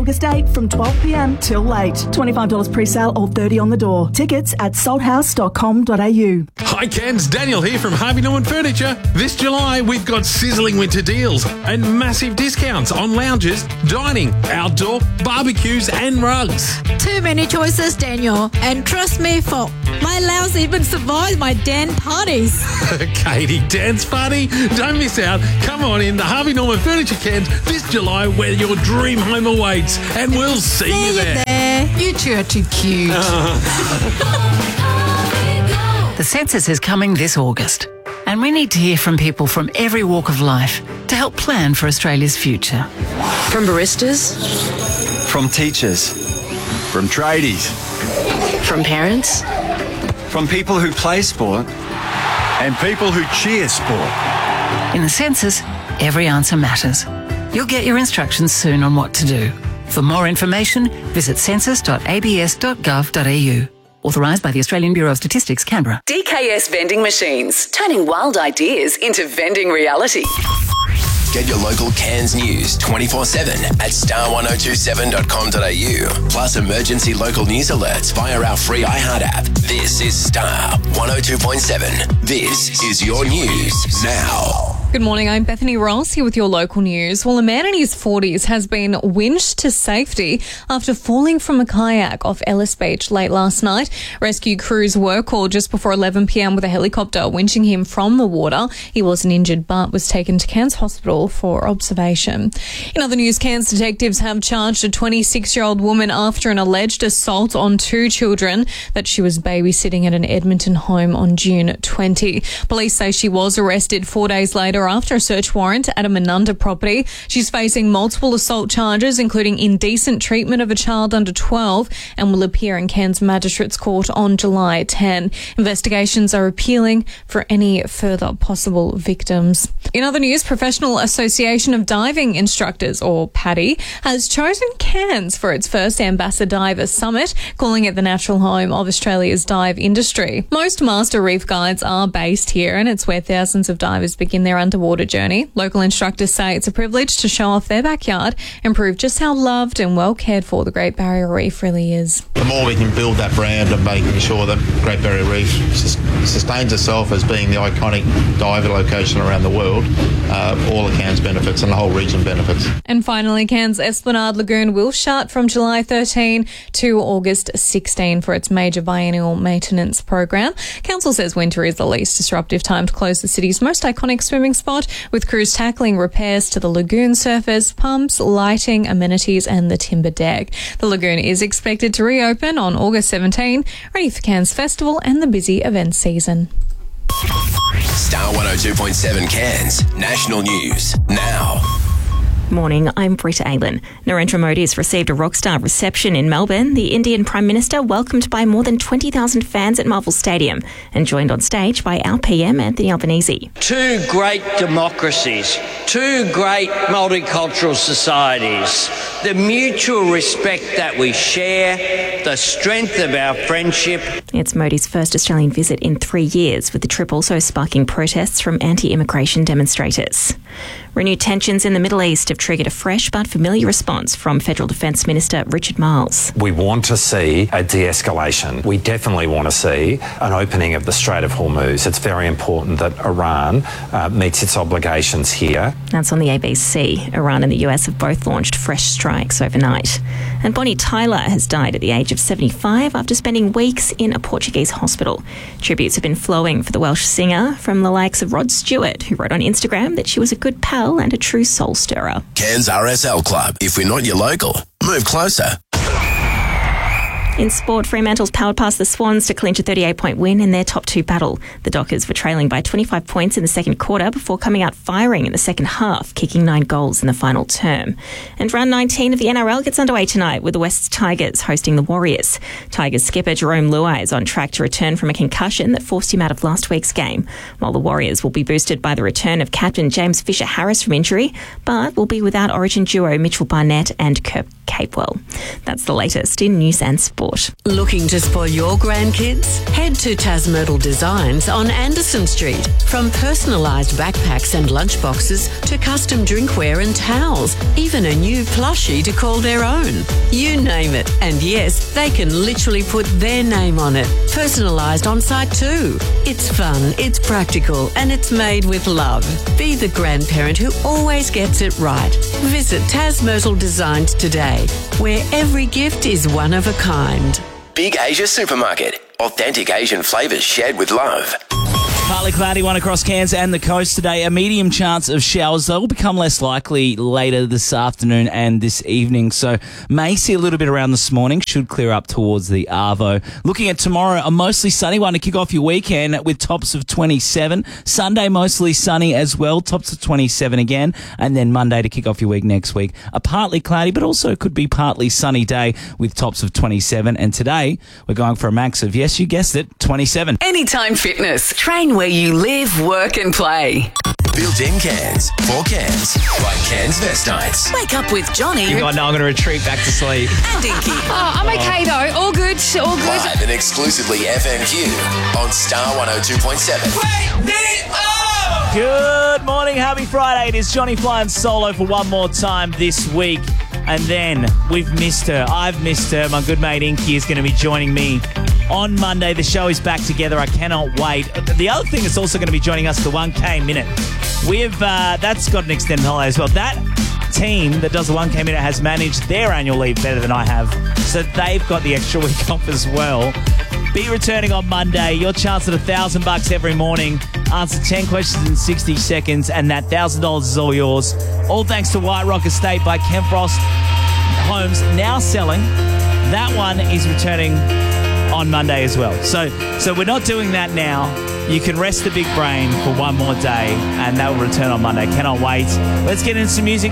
August 8 from 12 p.m. till late. $25 pre-sale or $30 on the door. Tickets at salthouse.com.au. Hi Cairns, Daniel here from Harvey Norman Furniture. This July we've got sizzling winter deals and massive discounts on lounges, dining, outdoor, barbecues and rugs. Too many choices, Daniel. And trust me, folk, my lounge even survived my dance parties. Katie, dance party? Don't miss out. Come on in the Harvey Norman Furniture Cairns this July where your dream home awaits, and we'll see you there. You two are too cute. The census is coming this August, and we need to hear from people from every walk of life to help plan for Australia's future. From baristas, from teachers, from tradies, from parents, from people who play sport, and people who cheer sport. In the census, every answer matters. You'll get your instructions soon on what to do. For more information, visit census.abs.gov.au. Authorised by the Australian Bureau of Statistics, Canberra. DKS Vending Machines, turning wild ideas into vending reality. Get your local Cairns news 24/7 at star1027.com.au. Plus emergency local news alerts via our free iHeart app. This is Star 102.7. This is your news now. Good morning, I'm Bethany Ross here with your local news. Well, a man in his 40s has been winched to safety after falling from a kayak off Ellis Beach late last night. Rescue crews were called just before 11 p.m. with a helicopter winching him from the water. He wasn't injured but was taken to Cairns Hospital for observation. In other news, Cairns detectives have charged a 26-year-old woman after an alleged assault on 2 children that she was babysitting at an Edmonton home on June 20. Police say she was arrested 4 days later after a search warrant at a Menunda property. She's facing multiple assault charges, including indecent treatment of a child under 12, and will appear in Cairns Magistrates Court on July 10. Investigations are appealing for any further possible victims. In other news, Professional Association of Diving Instructors, or PADI, has chosen Cairns for its first Ambassador Diver Summit, calling it the natural home of Australia's dive industry. Most master reef guides are based here, and it's where thousands of divers begin their underwater journey. Local instructors say it's a privilege to show off their backyard and prove just how loved and well cared for the Great Barrier Reef really is. The more we can build that brand of making sure that Great Barrier Reef sustains itself as being the iconic diver location around the world, all of Cairns benefits and the whole region benefits. And finally, Cairns Esplanade Lagoon will shut from July 13 to August 16 for its major biennial maintenance program. Council says winter is the least disruptive time to close the city's most iconic swimming spot, with crews tackling repairs to the lagoon surface, pumps, lighting, amenities and the timber deck. The lagoon is expected to reopen on August 17, ready for Cairns Festival and the busy event season. Star 102.7 Cairns, national news now. Morning, I'm Britta Aylan. Narendra Modi has received a rockstar reception in Melbourne. The Indian Prime Minister welcomed by more than 20,000 fans at Marvel Stadium and joined on stage by our PM Anthony Albanese. 2 great democracies, 2 great multicultural societies, the mutual respect that we share, the strength of our friendship. It's Modi's first Australian visit in 3 years, with the trip also sparking protests from anti-immigration demonstrators. Renewed tensions in the Middle East have triggered a fresh but familiar response from Federal Defence Minister Richard Marles. We want to see a de-escalation. We definitely want to see an opening of the Strait of Hormuz. It's very important that Iran meets its obligations here. That's on the ABC. Iran and the US have both launched fresh strikes overnight. And Bonnie Tyler has died at the age of 75 after spending weeks in a Portuguese hospital. Tributes have been flowing for the Welsh singer from the likes of Rod Stewart, who wrote on Instagram that she was a good pal and a true soul stirrer. Cairns RSL Club. If we're not your local, move closer. In sport, Fremantle's powered past the Swans to clinch a 38-point win in their top 2 battle. The Dockers were trailing by 25 points in the second quarter before coming out firing in the second half, kicking 9 goals in the final term. And round 19 of the NRL gets underway tonight with the West Tigers hosting the Warriors. Tigers skipper Jarome Luai is on track to return from a concussion that forced him out of last week's game, while the Warriors will be boosted by the return of captain James Fisher-Harris from injury, but will be without Origin duo Mitchell Barnett and Kirk Capewell. That's the latest in news and sport. sport. Looking to spoil your grandkids? Head to Tasmyrtle Designs on Anderson Street. From personalised backpacks and lunchboxes to custom drinkware and towels, even a new plushie to call their own. You name it. And yes, they can literally put their name on it. Personalised on site too. It's fun, it's practical, and it's made with love. Be the grandparent who always gets it right. Visit Tasmyrtle Designs today, where every gift is one of a kind. Big Asia Supermarket. Authentic Asian flavours shared with love. Partly cloudy one across Cairns and the coast today. A medium chance of showers. They will become less likely later this afternoon and this evening. So may see a little bit around this morning. Should clear up towards the Arvo. Looking at tomorrow, a mostly sunny one to kick off your weekend with tops of 27. Sunday mostly sunny as well. Tops of 27 again. And then Monday to kick off your week next week. A partly cloudy but also could be partly sunny day with tops of 27. And today we're going for a max of, yes, you guessed it, 27. Anytime Fitness. Train where you live, work and play. Built-in cans. For cans. By Cans Vestites. Wake up with Johnny. You got, no, I'm going to retreat back to sleep. And Dinky. Oh, I'm okay though. All good. All good. Live and exclusively FMQ on Star 102.7. Good morning. Happy Friday. It is Johnny flying solo for one more time this week. And then we've missed her. I've missed her. My good mate Inky is going to be joining me on Monday. The show is back together. I cannot wait. The other thing that's also going to be joining us, the 1K Minute. We've that's got an extended holiday as well. That team that does the 1K Minute has managed their annual leave better than I have. So they've got the extra week off as well. Be returning on Monday. Your chance at $1,000 every morning. Answer 10 questions in 60 seconds, and that $1,000 is all yours. All thanks to White Rock Estate by Ken Frost Homes, now selling. That one is returning on Monday as well. So we're not doing that now. You can rest the big brain for one more day, and that will return on Monday. Cannot wait. Let's get into some music